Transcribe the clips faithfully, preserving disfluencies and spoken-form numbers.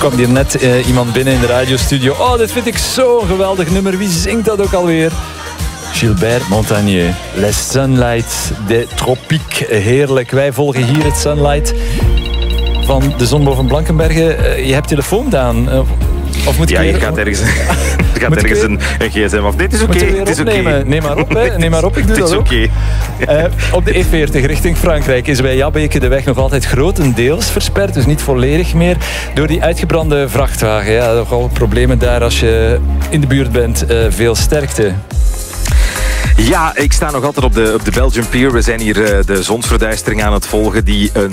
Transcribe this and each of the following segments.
kwam hier net uh, iemand binnen in de radiostudio. Oh, dit vind ik zo'n geweldig nummer. Wie zingt dat ook alweer? Gilbert Montagnier. Les Sunlight des Tropiques. Heerlijk. Wij volgen hier het Sunlight van de zon boven Blankenbergen. Uh, je hebt telefoon aan. Uh, Of moet ik ja, weer... je gaat ergens, je gaat ergens een, een gsm af. Dit is oké. Okay. Het is oké. Okay. Neem maar op, hè. Neem maar op. Ik doe dat ook. Okay. Uh, op de E veertig richting Frankrijk is bij Jabbeke de weg nog altijd grotendeels versperd. Dus niet volledig meer. Door die uitgebrande vrachtwagen. Ja, nogal problemen daar als je in de buurt bent. Uh, veel sterkte. Ja, ik sta nog altijd op de, op de Belgian Pier. We zijn hier uh, de zonsverduistering aan het volgen die een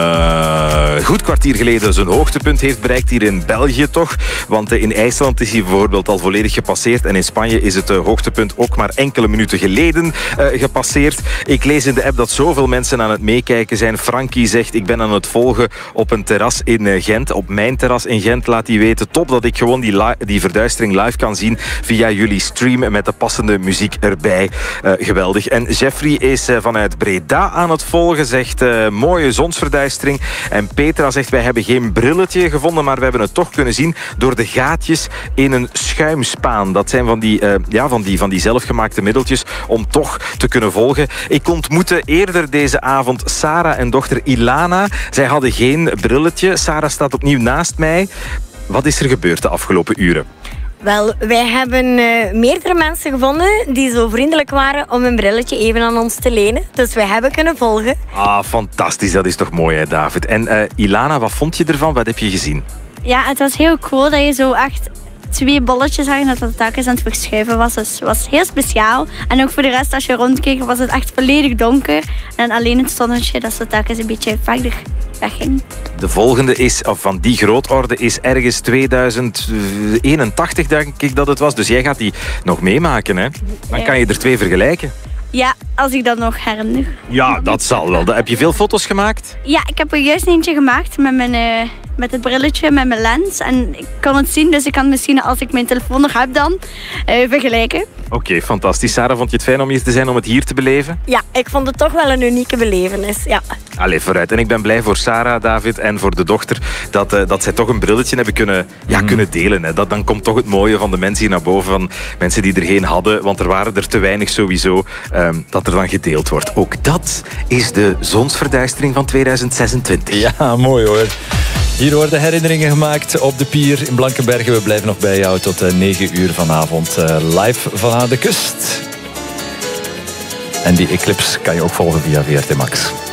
uh, goed kwartier geleden zijn hoogtepunt heeft bereikt hier in België toch. Want uh, in IJsland is hij bijvoorbeeld al volledig gepasseerd en in Spanje is het uh, hoogtepunt ook maar enkele minuten geleden uh, gepasseerd. Ik lees in de app dat zoveel mensen aan het meekijken zijn. Frankie zegt, ik ben aan het volgen op een terras in uh, Gent. Op mijn terras in Gent, laat hij weten. Top dat ik gewoon die, li- die verduistering live kan zien via jullie stream met de passende muziek erbij. Uh, geweldig. En Jeffrey is uh, vanuit Breda aan het volgen. Zegt uh, mooie zonsverduistering. En Petra zegt wij hebben geen brilletje gevonden, maar we hebben het toch kunnen zien door de gaatjes in een schuimspaan. Dat zijn van die, uh, ja, van die, van die zelfgemaakte middeltjes om toch te kunnen volgen. Ik ontmoette eerder deze avond Sarah en dochter Ilana. Zij hadden geen brilletje. Sarah staat opnieuw naast mij. Wat is er gebeurd de afgelopen uren? Wel, wij hebben uh, meerdere mensen gevonden die zo vriendelijk waren om een brilletje even aan ons te lenen. Dus wij hebben kunnen volgen. Ah, fantastisch. Dat is toch mooi, hè, David. En uh, Ilana, wat vond je ervan? Wat heb je gezien? Ja, het was heel cool dat je zo echt twee bolletjes zag en dat het telkens aan het verschuiven was. Dus het was heel speciaal. En ook voor de rest, als je rondkeek, was het echt volledig donker. En alleen het zonnetje, dat zo telkens een beetje verder wegging. De volgende is, of van die grootorde, is ergens tweeduizend eenentachtig, denk ik dat het was. Dus jij gaat die nog meemaken, hè? Dan kan je er twee vergelijken. Ja, als ik dat nog herinner. Ja, dat zal wel. Heb je veel foto's gemaakt? Ja, ik heb er juist eentje gemaakt met, mijn, uh, met het brilletje, met mijn lens. En ik kan het zien, dus ik kan misschien, als ik mijn telefoon nog heb dan, uh, vergelijken. Oké, okay, fantastisch. Sarah, vond je het fijn om hier te zijn, om het hier te beleven? Ja, ik vond het toch wel een unieke belevenis, ja. Allee, vooruit. En ik ben blij voor Sarah, David en voor de dochter dat, uh, dat zij toch een brilletje hebben kunnen, ja, mm. kunnen delen. Hè. Dat, dan komt toch het mooie van de mensen hier naar boven, van mensen die er geen hadden, want er waren er te weinig sowieso, um, dat er dan gedeeld wordt. Ook dat is de zonsverduistering van tweeduizend zesentwintig. Ja, mooi hoor. Hier worden herinneringen gemaakt op de pier in Blankenbergen. We blijven nog bij jou tot uh, negen uur vanavond uh, live van de kust. En die eclipse kan je ook volgen via V R T Max.